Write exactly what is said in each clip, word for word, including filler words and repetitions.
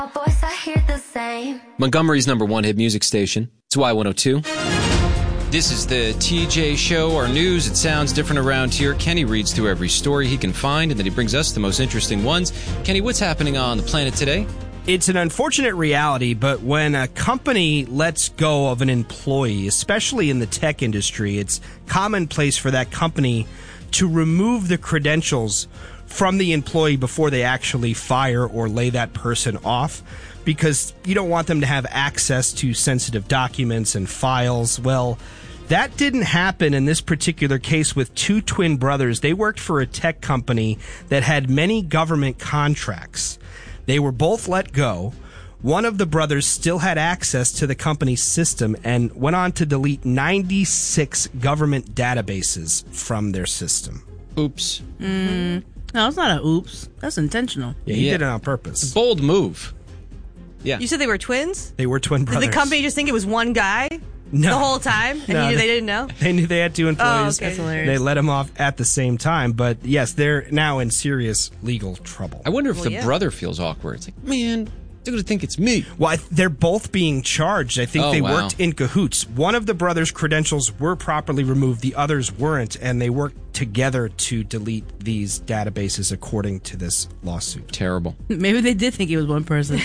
Voice, I hear the same. Montgomery's number one hit music station. It's Y one oh two. This is the T J Show, our news. It sounds different around here. Kenny reads through every story he can find, and then he brings us the most interesting ones. Kenny, what's happening on the planet today? It's an unfortunate reality, but when a company lets go of an employee, especially in the tech industry, it's commonplace for that company to remove the credentials from the employee before they actually fire or lay that person off, because you don't want them to have access to sensitive documents and files. Well, that didn't happen in this particular case with two twin brothers. They worked for a tech company that had many government contracts. They were both let go. One of the brothers still had access to the company's system and went on to delete ninety-six government databases from their system. Oops. Mm. No, it's not an oops. That's intentional. Yeah, he Yeah. did it on purpose. It's a bold move. Yeah. You said they were twins? They were twin brothers. Did the company just think it was one guy No. the whole time? And No, he knew they- they didn't know? They knew they had two employees. okay. That's hilarious. They let him off at the same time. But yes, they're now in serious legal trouble. I wonder if Well, the yeah. brother feels awkward. It's like, man, they're going to think it's me. Well, I, they're both being charged. I think Oh, they wow. worked in cahoots. One of the brothers' credentials were properly removed. The others weren't. And they worked together to delete these databases according to this lawsuit. Terrible. Maybe they did think he was one person.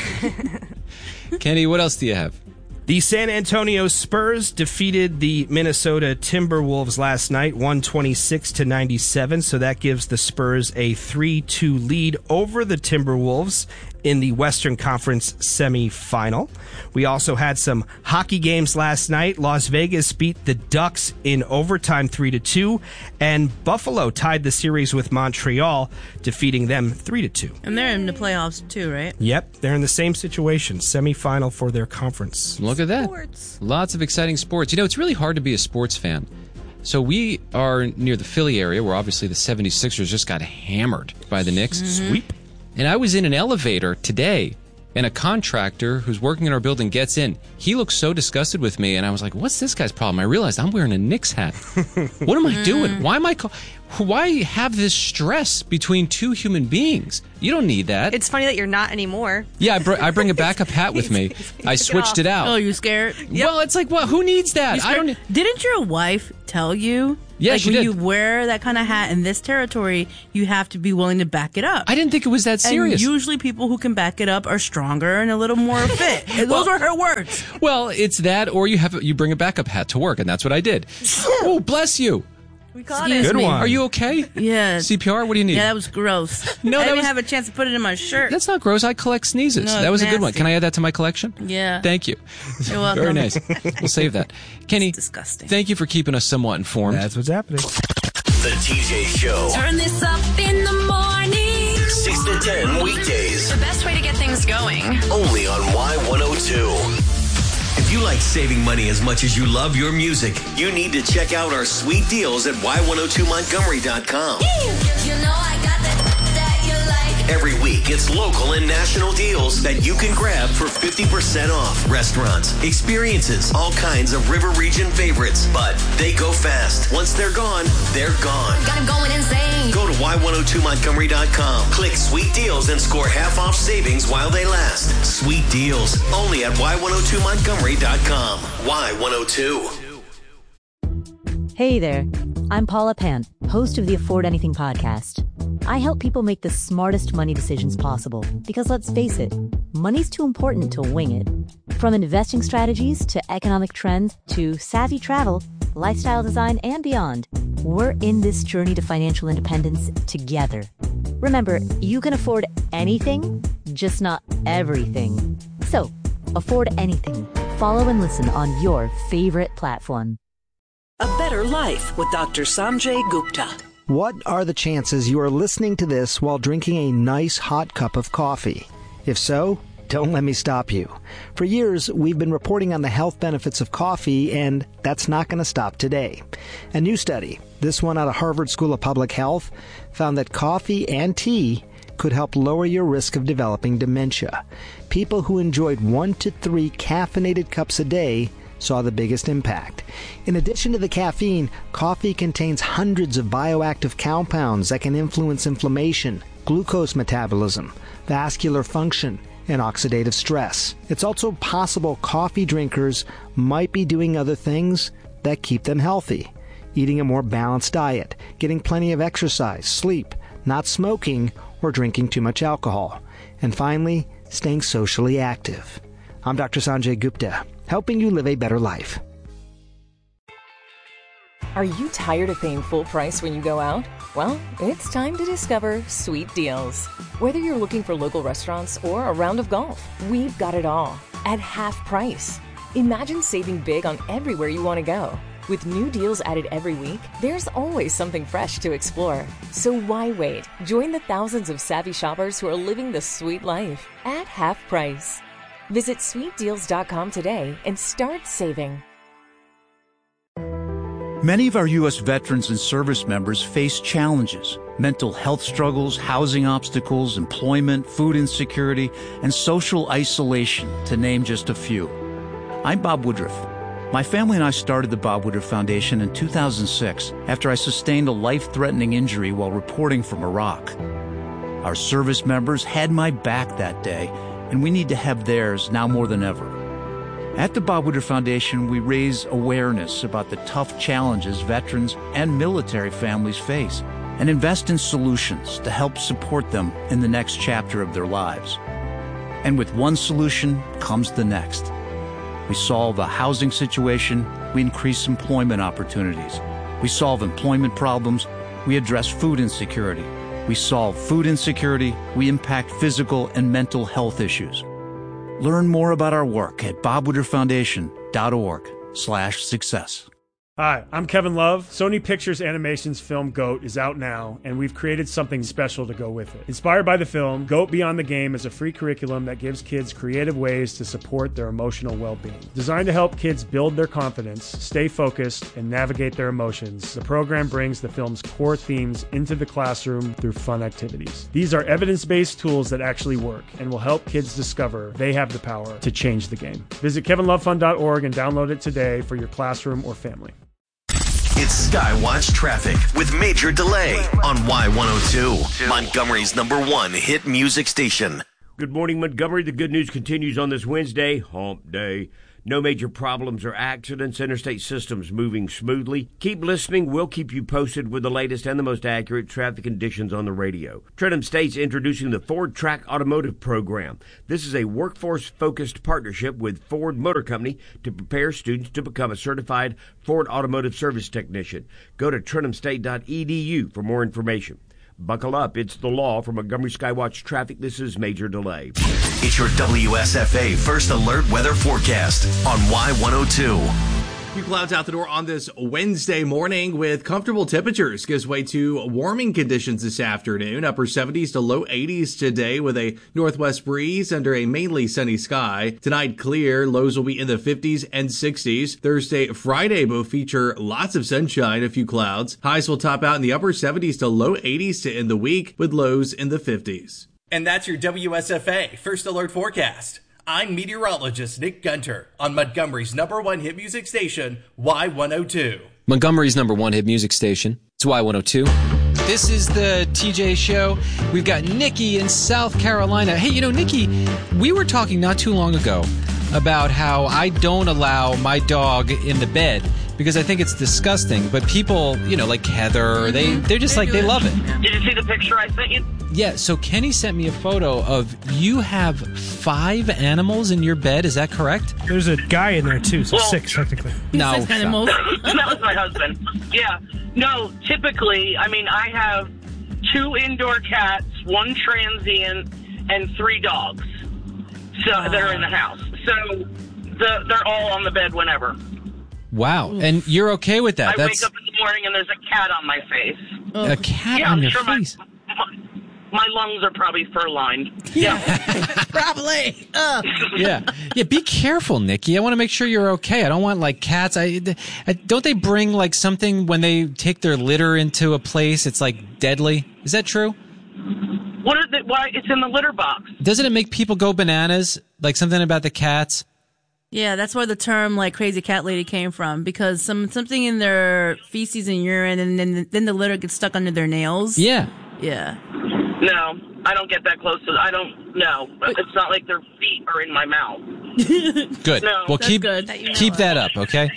Kenny, what else do you have? The San Antonio Spurs defeated the Minnesota Timberwolves last night, one twenty-six to ninety-seven. So that gives the Spurs a three two lead over the Timberwolves in the Western Conference semifinal. We also had some hockey games last night. Las Vegas beat the Ducks in overtime three to two, and Buffalo tied the series with Montreal, defeating them three to two. And they're in the playoffs too, right? Yep, they're in the same situation, semifinal for their conference. Look at that. Sports. Lots of exciting sports. You know, it's really hard to be a sports fan. So we are near the Philly area, where obviously the seventy-sixers just got hammered by the Knicks. Sweep. And I was in an elevator today, and a contractor who's working in our building gets in. He looked so disgusted with me, and I was like, what's this guy's problem? I realized I'm wearing a Knicks hat. What am I doing? Why am I... Co- Why have this stress between two human beings? You don't need that. It's funny that you're not anymore. yeah, I, br- I bring a backup hat with me. I switched it out. Oh, you scared? Well, it's like, what? Who needs that? You I scared? don't... Didn't your wife tell you? Yeah, like she when did. you wear that kind of hat in this territory, you have to be willing to back it up. I didn't think it was that serious. And usually people who can back it up are stronger and a little more fit. And those are her words. Well, it's that, or you have you bring a backup hat to work, and that's what I did. Oh, bless you. We caught Excuse it. Good me. one. Are you okay? Yeah. C P R? What do you need? Yeah, that was gross. No, I that didn't was- have a chance to put it in my shirt. That's not gross. I collect sneezes. No, that was it's a good one. nasty. Can I add that to my collection? Yeah. Thank you. You're welcome. Very nice. We'll save that. Kenny, It's disgusting. thank you for keeping us somewhat informed. That's what's happening. The T J Show. Turn this up in the morning. six to ten weekdays. The best way to get things going. Only on Y one oh two. If you like saving money as much as you love your music, you need to check out our sweet deals at Y one oh two Montgomery dot com. You know I got that that you like. Every week, it's local and national deals that you can grab for fifty percent off. Restaurants, experiences, all kinds of River Region favorites. But they go fast. Once they're gone, they're gone. Got him going insane. Go to Y one oh two Montgomery dot com. Click Sweet Deals and score half off savings while they last. Sweet Deals, only at Y one oh two Montgomery dot com. Y one oh two. Hey there, I'm Paula Pant, host of the Afford Anything podcast. I help people make the smartest money decisions possible because, let's face it, money's too important to wing it. From investing strategies to economic trends to savvy travel, lifestyle design, and beyond, we're in this journey to financial independence together. Remember, you can afford anything, just not everything. So, afford anything. Follow and listen on your favorite platform. A Better Life with Doctor Sanjay Gupta. What are the chances you are listening to this while drinking a nice hot cup of coffee? If so, don't let me stop you. For years, we've been reporting on the health benefits of coffee, and that's not going to stop today. A new study, this one out of Harvard School of Public Health, found that coffee and tea could help lower your risk of developing dementia. People who enjoyed one to three caffeinated cups a day saw the biggest impact. In addition to the caffeine, coffee contains hundreds of bioactive compounds that can influence inflammation, glucose metabolism, vascular function, and oxidative stress. It's also possible coffee drinkers might be doing other things that keep them healthy. Eating a more balanced diet, getting plenty of exercise, sleep, not smoking, or drinking too much alcohol. And finally, staying socially active. I'm Doctor Sanjay Gupta, helping you live a better life. Are you tired of paying full price when you go out? Well, it's time to discover Sweet Deals. Whether you're looking for local restaurants or a round of golf, we've got it all at half price. Imagine saving big on everywhere you want to go. With new deals added every week, there's always something fresh to explore. So why wait? Join the thousands of savvy shoppers who are living the sweet life at half price. Visit sweet deals dot com today and start saving. Many of our U S veterans and service members face challenges: mental health struggles, housing obstacles, employment, food insecurity, and social isolation, to name just a few. I'm Bob Woodruff. My family and I started the Bob Woodruff Foundation in two thousand six after I sustained a life-threatening injury while reporting from Iraq. Our service members had my back that day, and we need to have theirs now more than ever. At the Bob Woodruff Foundation, we raise awareness about the tough challenges veterans and military families face and invest in solutions to help support them in the next chapter of their lives. And with one solution comes the next. We solve a housing situation, we increase employment opportunities. We solve employment problems, we address food insecurity. We solve food insecurity, we impact physical and mental health issues. Learn more about our work at bob woodruff foundation dot org slash success. Hi, I'm Kevin Love. Sony Pictures Animation's film GOAT is out now, and we've created something special to go with it. Inspired by the film, GOAT Beyond the Game is a free curriculum that gives kids creative ways to support their emotional well-being. Designed to help kids build their confidence, stay focused, and navigate their emotions, the program brings the film's core themes into the classroom through fun activities. These are evidence-based tools that actually work and will help kids discover they have the power to change the game. Visit kevin love fund dot org and download it today for your classroom or family. It's Skywatch Traffic with Major Delay on Y one oh two, Montgomery's number one hit music station. Good morning, Montgomery. The good news continues on this Wednesday, hump day. No major problems or accidents. Interstate systems moving smoothly. Keep listening. We'll keep you posted with the latest and the most accurate traffic conditions on the radio. Trenton State's introducing the Ford Track Automotive Program. This is a workforce-focused partnership with Ford Motor Company to prepare students to become a certified Ford Automotive Service Technician. Go to trenton state dot e d u for more information. Buckle up. It's the law. For Montgomery Skywatch Traffic, this is Major Delay. It's your W S F A First Alert Weather Forecast on Y one oh two. Few clouds out the door on this Wednesday morning with comfortable temperatures. Gives way to warming conditions this afternoon. Upper seventies to low eighties today with a northwest breeze under a mainly sunny sky. Tonight clear. Lows will be in the fifties and sixties. Thursday, Friday both feature lots of sunshine, a few clouds. Highs will top out in the upper seventies to low eighties to end the week with lows in the fifties. And that's your W S F A First Alert Forecast. I'm meteorologist Nick Gunter on Montgomery's number one hit music station, Y one oh two. Montgomery's number one hit music station. It's Y one oh two. This is the T J Show. We've got Nikki in South Carolina. Hey, you know, Nikki, we were talking not too long ago about how I don't allow my dog in the bed because I think it's disgusting. But people, you know, like Heather, they, they're just like, they love it. Did you see the picture I sent you? Yeah, so Kenny sent me a photo of you have five animals in your bed. Is that correct? There's a guy in there, too, so Well, six, technically. No. Six animals. That was my husband. Yeah. No, typically, I mean, I have two indoor cats, one transient, and three dogs. So that are in the house. So the, they're all on the bed whenever. Wow, and you're okay with that? I That's wake up in the morning and there's a cat on my face. a cat yeah, on I'm your sure face. My, my, my lungs are probably fur-lined. Yeah. Probably. Uh. Yeah, yeah. Be careful, Nikki. I want to make sure you're okay. I don't want like cats. I, I don't they bring like something when they take their litter into a place? It's like deadly. Is that true? What is it? Why it's in the litter box? Doesn't it make people go bananas? Like something about the cats? Yeah, that's where the term like crazy cat lady came from, because some something in their feces and urine, and then then the litter gets stuck under their nails. Yeah. Yeah. No, I don't get that close to. I don't know. It's not like their feet are in my mouth. Good. No, well, that's keep good. That you know keep of. that up, okay?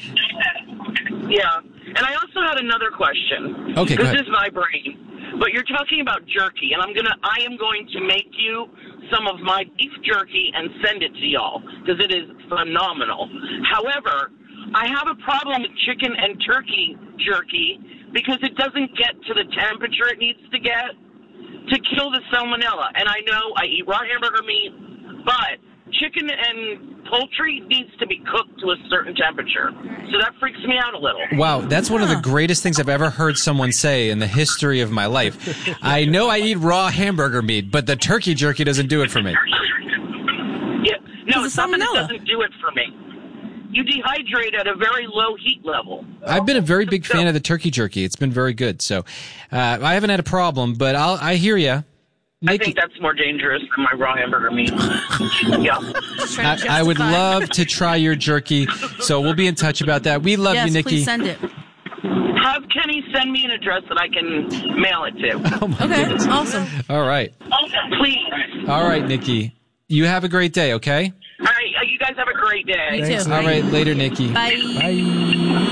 Yeah. And I also had another question. Okay, go This ahead. is my brain. But you're talking about jerky, and I'm gonna. I am going to make you some of my beef jerky and send it to y'all because it is phenomenal. However, I have a problem with chicken and turkey jerky because it doesn't get to the temperature it needs to get to kill the salmonella. And I know I eat raw hamburger meat, but chicken and poultry needs to be cooked to a certain temperature. So that freaks me out a little. Wow, that's one of the greatest things I've ever heard someone say in the history of my life. I know I eat raw hamburger meat, but the turkey jerky doesn't do it for me. Yeah, no, it's not that it doesn't do it for me. You dehydrate at a very low heat level. I've been a very big fan of the turkey jerky. It's been very good. So uh, I haven't had a problem, but I'll, I hear you. I think that's more dangerous than my raw hamburger meat. Yeah. I, I would love to try your jerky, so we'll be in touch about that. We love yes, you, Nikki. please send it. Have Kenny send me an address that I can mail it to. Oh my Okay, goodness. awesome. All right. Please. All right, Nikki. You have a great day, okay? All right, uh, you guys have a great day. You too. All right, later, Nikki. Bye. Bye.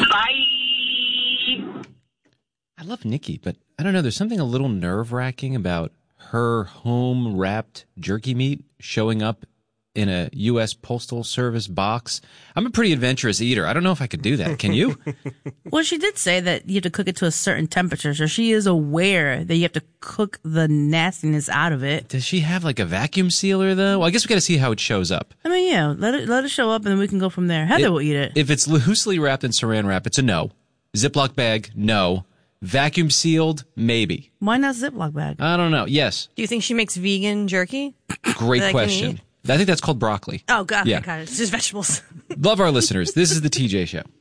Bye. I love Nikki, but I don't know. There's something a little nerve-wracking about her home-wrapped jerky meat showing up in a U S Postal Service box. I'm a pretty adventurous eater. I don't know if I could do that. Can you? Well, she did say that you have to cook it to a certain temperature, so she is aware that you have to cook the nastiness out of it. Does she have like a vacuum sealer, though? Well, I guess we got to see how it shows up. I mean, yeah, let it let it show up, and then we can go from there. Heather It- will eat it. If it's loosely wrapped in saran wrap, it's a no. Ziploc bag, no. Vacuum sealed, maybe. Why not Ziploc bag? I don't know. Yes. Do you think she makes vegan jerky? Great That I can question. eat? I think that's called broccoli. Oh, God. Yeah. God. It's just vegetables. Love our listeners. This is the T J Show.